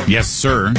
Yes, sir.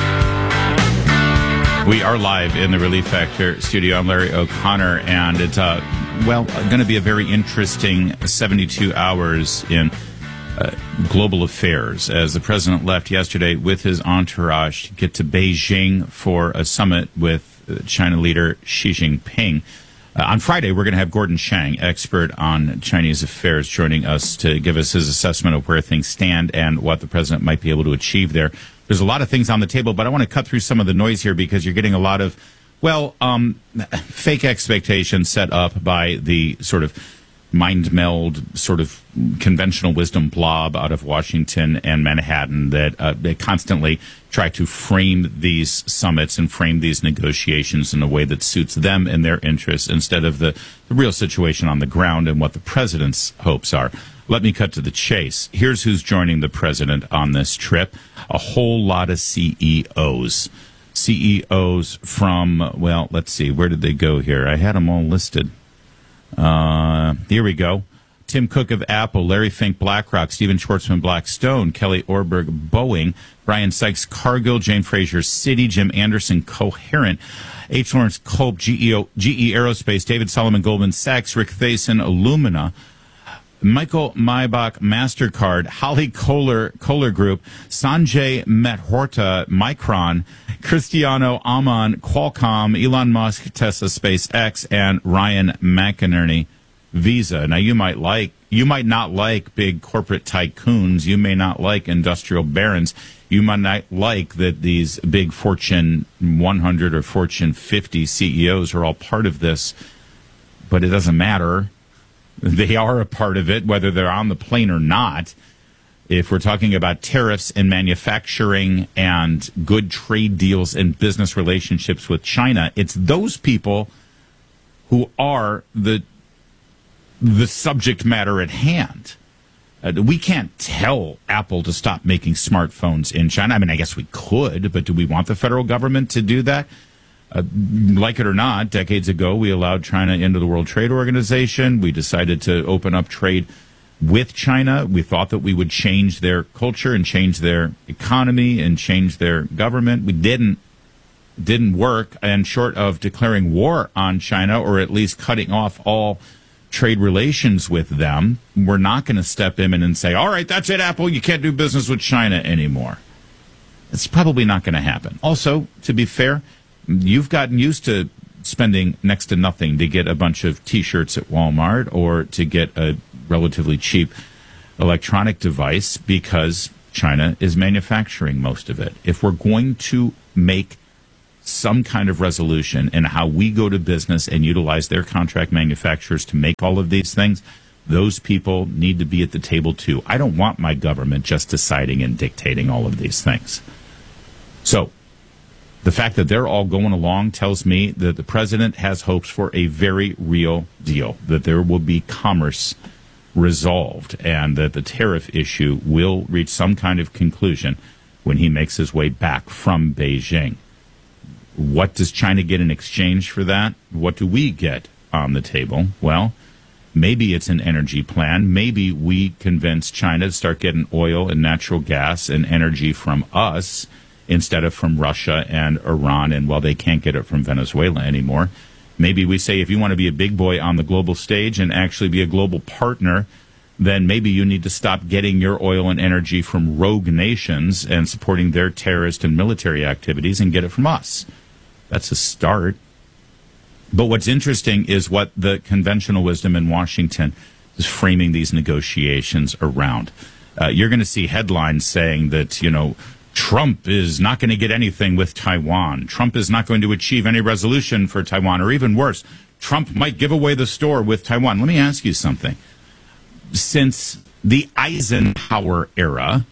We are live in the Relief Factor studio. I'm Larry O'Connor, and it's, going to be a very interesting 72 hours in global affairs as the president left yesterday with his entourage to get to Beijing for a summit with China leader Xi Jinping. On Friday, we're going to have Gordon Chang, expert on Chinese affairs, joining us to give us his assessment of where things stand and what the president might be able to achieve there. There's a lot of things on the table, but I want to cut through some of the noise here because you're getting a lot of, fake expectations set up by the sort of mind meld, sort of conventional wisdom blob out of Washington and Manhattan that they constantly try to frame these summits and frame these negotiations in a way that suits them and their interests instead of the real situation on the ground and what the president's hopes are. Let me cut to the chase. Here's who's joining the president on this trip. A whole lot of CEOs. CEOs from, let's see, where did they go here? I had them all listed. Here we go. Tim Cook of Apple, Larry Fink, BlackRock, Steven Schwartzman, Blackstone, Kelly Orberg, Boeing, Brian Sykes, Cargill, Jane Fraser, Citi, Jim Anderson, Coherent, H. Lawrence Culp, GE Aerospace, David Solomon, Goldman Sachs, Rick Thason, Illumina, Michael Maybach, MasterCard, Holly Kohler Group, Sanjay Mehrotra, Micron, Cristiano Amon, Qualcomm, Elon Musk, Tesla, SpaceX, and Ryan McInerney, Visa. Now, you might not like big corporate tycoons. You may not like industrial barons. You might not like that these big Fortune 100 or Fortune 50 CEOs are all part of this, but it doesn't matter. They are a part of it, whether they're on the plane or not. If we're talking about tariffs and manufacturing and good trade deals and business relationships with China, it's those people who are the subject matter at hand. We can't tell Apple to stop making smartphones in China. I mean, I guess we could, but do we want the federal government to do that? Like it or not, decades ago, we allowed China into the World Trade Organization. We decided to open up trade with China. We thought that we would change their culture and change their economy and change their government. We didn't. Didn't work. And short of declaring war on China, or at least cutting off all trade relations with them, we're not going to step in and say, all right, that's it, Apple, you can't do business with China anymore. It's probably not going to happen. Also, to be fair, you've gotten used to spending next to nothing to get a bunch of T-shirts at Walmart or to get a relatively cheap electronic device because China is manufacturing most of it. If we're going to make some kind of resolution in how we go to business and utilize their contract manufacturers to make all of these things, those people need to be at the table too. I don't want my government just deciding and dictating all of these things. So the fact that they're all going along tells me that the president has hopes for a very real deal, that there will be commerce resolved, and that the tariff issue will reach some kind of conclusion when he makes his way back from Beijing. What does China get in exchange for that? What do we get on the table? Well, maybe it's an energy plan. Maybe we convince China to start getting oil and natural gas and energy from us instead of from Russia and Iran, and they can't get it from Venezuela anymore. Maybe we say, if you want to be a big boy on the global stage and actually be a global partner, then maybe you need to stop getting your oil and energy from rogue nations and supporting their terrorist and military activities and get it from us. That's a start. But what's interesting is what the conventional wisdom in Washington is framing these negotiations around. You're going to see headlines saying that, Trump is not going to get anything with Taiwan. Trump is not going to achieve any resolution for Taiwan, or even worse, Trump might give away the store with Taiwan. Let me ask you something. Since the Eisenhower era,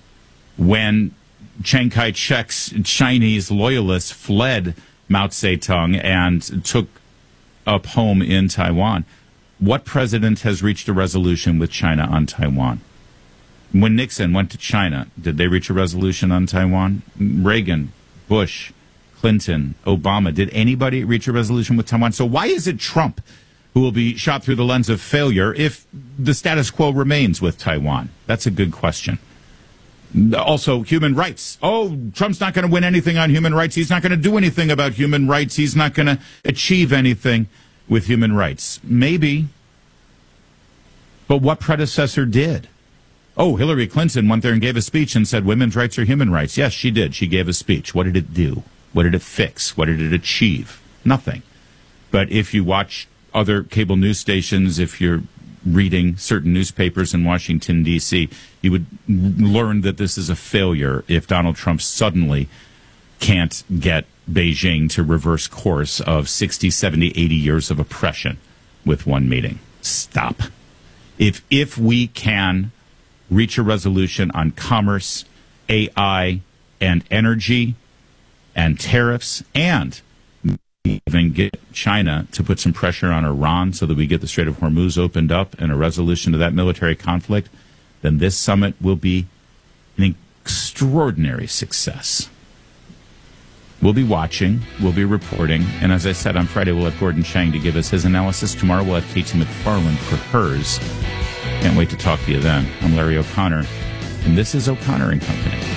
when Chiang Kai-shek's Chinese loyalists fled Mao Zedong and took up home in Taiwan, what president has reached a resolution with China on Taiwan? When Nixon went to China, did they reach a resolution on Taiwan? Reagan, Bush, Clinton, Obama, did anybody reach a resolution with Taiwan? So why is it Trump who will be shot through the lens of failure if the status quo remains with Taiwan? That's a good question. Also, human rights. Oh, Trump's not going to win anything on human rights. He's not going to do anything about human rights. He's not going to achieve anything with human rights. Maybe. But what predecessor did? Oh, Hillary Clinton went there and gave a speech and said women's rights are human rights. Yes, she did. She gave a speech. What did it do? What did it fix? What did it achieve? Nothing. But if you watch other cable news stations, if you're reading certain newspapers in Washington, D.C., you would learn that this is a failure if Donald Trump suddenly can't get Beijing to reverse course of 60, 70, 80 years of oppression with one meeting. Stop. If we can reach a resolution on commerce, AI, and energy, and tariffs, and even get China to put some pressure on Iran so that we get the Strait of Hormuz opened up and a resolution to that military conflict, then this summit will be an extraordinary success. We'll be watching, we'll be reporting, and as I said, on Friday we'll have Gordon Chang to give us his analysis. Tomorrow we'll have Katie McFarland for hers. Can't wait to talk to you then. I'm Larry O'Connor, and this is O'Connor and Company.